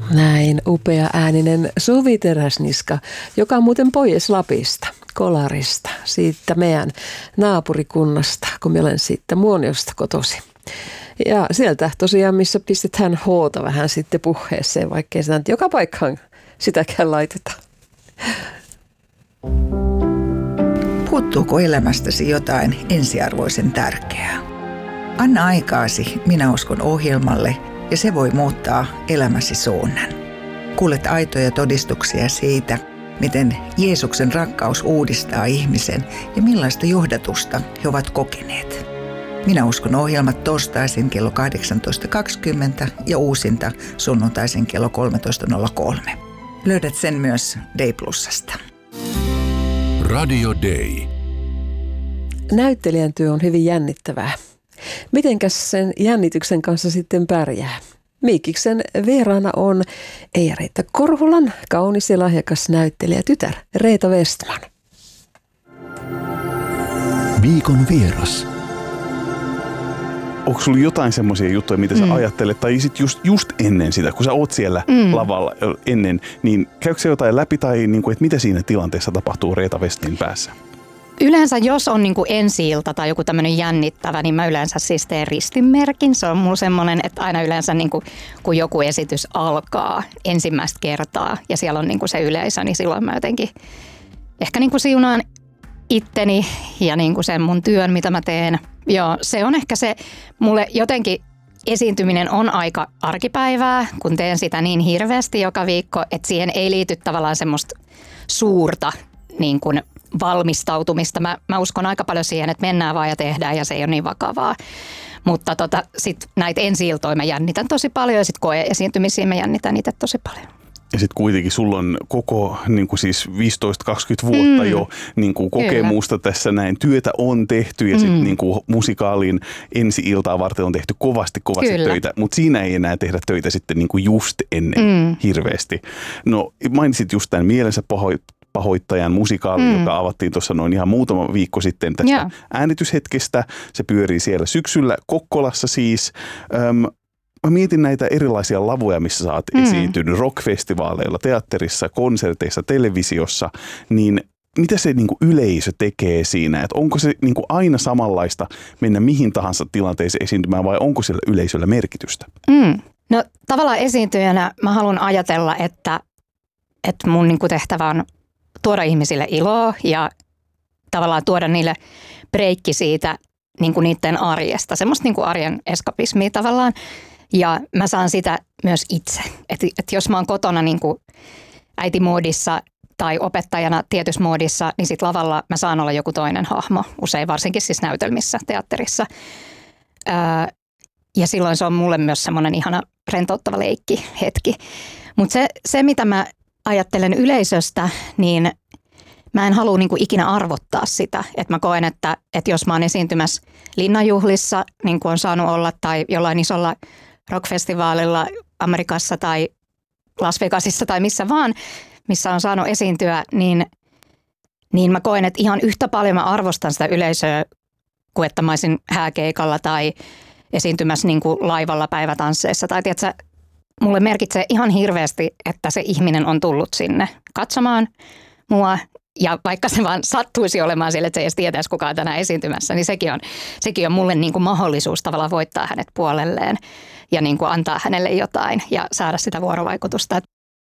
Näin upea ääninen Suvi Teräsniska, joka on muuten pois Lapista, Kolarista, siitä meidän naapurikunnasta, kun mä olen siitä Muoniosta kotosi. Ja sieltä tosiaan, missä pistetään hoota vähän sitten puheeseen, vaikkei sitä nyt joka paikkaan sitäkään laiteta. Puuttuuko elämästäsi jotain ensiarvoisen tärkeää? Anna aikaasi Minä uskon -ohjelmalle ja se voi muuttaa elämäsi suunnan. Kuulet aitoja todistuksia siitä, miten Jeesuksen rakkaus uudistaa ihmisen ja millaista johdatusta he ovat kokeneet. Minä uskon -ohjelmat torstaisin kello 18.20 ja uusinta sunnuntaisin kello 13.03. Löydät sen myös Day Plusasta. Radio Day. Näyttelijän työ on hyvin jännittävää. Mitenkäs sen jännityksen kanssa sitten pärjää? Miikiksen vieraana on Eija-Reetta Korholan kaunis ja lahjakas näyttelijä tytär Reetta Westman. Viikon vieras. Onko sulla jotain semmoisia juttuja, mitä sä ajattelet, tai sit just ennen sitä, kun sä oot siellä lavalla ennen, niin käykö se jotain läpi, tai niinku, että mitä siinä tilanteessa tapahtuu Reetta Westmanin päässä? Yleensä jos on niinku ensi-ilta tai joku tämmöinen jännittävä, niin mä yleensä siis teen ristinmerkin. Se on mulla semmoinen, että aina yleensä niinku, kun joku esitys alkaa ensimmäistä kertaa ja siellä on niinku se yleisö, niin silloin mä jotenkin ehkä niinku siunaan itteni ja niinku sen mun työn, mitä mä teen. Joo, se on ehkä se, mulle jotenkin esiintyminen on aika arkipäivää, kun teen sitä niin hirveästi joka viikko, että siihen ei liity tavallaan semmoista suurta niin kuin valmistautumista. Mä uskon aika paljon siihen, että mennään vaan ja tehdään ja se ei ole niin vakavaa. Mutta sit näitä ensi-iltoja mä jännitän tosi paljon ja sit koe-esiintymisiä mä jännitän itse tosi paljon. Ja sitten kuitenkin sulla on koko niin kuin siis 15-20 vuotta jo niin kuin kokemusta tässä näin. Työtä on tehty ja sitten niin kuin musikaalin ensi-iltaa varten on tehty kovasti töitä. Mutta siinä ei enää tehdä töitä sitten niin kuin just ennen hirveästi. No mainitsit just tämän Mielensä pahoittajan musikaali, joka avattiin tuossa noin ihan muutama viikko sitten tästä äänityshetkestä. Se pyörii siellä syksyllä Kokkolassa siis. Mä mietin näitä erilaisia lavoja, missä sä oot esiintynyt rockfestivaaleilla, teatterissa, konserteissa, televisiossa, niin mitä se niinku yleisö tekee siinä? Et onko se niinku aina samanlaista mennä mihin tahansa tilanteeseen esiintymään vai onko sillä yleisöllä merkitystä? No tavallaan esiintyjänä mä haluan ajatella, että mun niinku tehtävä on tuoda ihmisille iloa ja tavallaan tuoda niille breikki siitä niinku niiden arjesta, semmoista niinku arjen eskapismia tavallaan. Ja mä saan sitä myös itse. Et jos mä oon kotona niin kuin äitimoodissa tai opettajana tietyssä moodissa, niin sit lavalla mä saan olla joku toinen hahmo. Usein varsinkin siis näytelmissä, teatterissa. Ja silloin se on mulle myös semmoinen ihana rentouttava leikki hetki. Mutta se, mitä mä ajattelen yleisöstä, niin mä en halua niin kuin ikinä arvottaa sitä. Että mä koen, että jos mä oon esiintymässä linnanjuhlissa, niin kuin on saanut olla, tai jollain isolla rockfestivaalilla Amerikassa tai Las Vegasissa tai missä vaan, missä on saanut esiintyä, niin mä koen, että ihan yhtä paljon mä arvostan sitä yleisöä kuin että mä olisin hääkeikalla tai esiintymässä niin kuin laivalla päivätansseissa. Tai tiedätkö, mulle merkitsee ihan hirveästi, että se ihminen on tullut sinne katsomaan mua. Ja vaikka se vaan sattuisi olemaan sille, että se ei edes tietäisi kukaan tänään esiintymässä, niin sekin on mulle niin kuin mahdollisuus tavallaan voittaa hänet puolelleen ja niin kuin antaa hänelle jotain ja saada sitä vuorovaikutusta.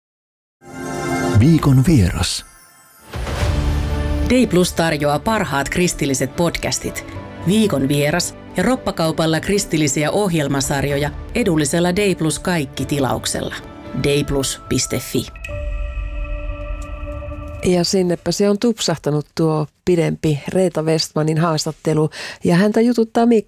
Viikon vieras. Day Plus tarjoaa parhaat kristilliset podcastit, Viikon vieras ja roppakaupalla kristillisiä ohjelmasarjoja edullisella Day Plus kaikki -tilauksella. dayplus.fi. Ja sinnepä se on tupsahtanut tuo pidempi Reetta Westmanin haastattelu ja häntä jututtaa